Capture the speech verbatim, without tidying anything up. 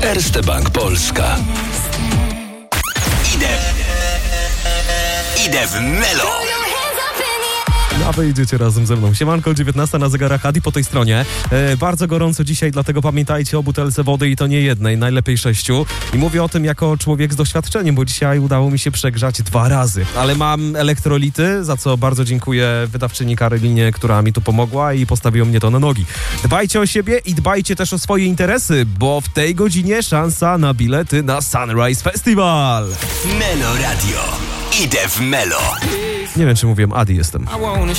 Erste Bank Polska. Idę. Idę w Melo. A wy idziecie razem ze mną. Siemanko, dziewiętnasta na zegarach, Adi po tej stronie. E, bardzo gorąco dzisiaj, dlatego pamiętajcie o butelce wody i to nie jednej, najlepiej sześciu. I mówię o tym jako człowiek z doświadczeniem, bo dzisiaj udało mi się przegrzać dwa razy. Ale mam elektrolity, za co bardzo dziękuję wydawczyni Karolinie, która mi tu pomogła i postawiła mnie to na nogi. Dbajcie o siebie i dbajcie też o swoje interesy, bo w tej godzinie szansa na bilety na Sunrise Festival. Melo Radio. Idę w Melo. Nie wiem, czy mówiłem, Adi jestem.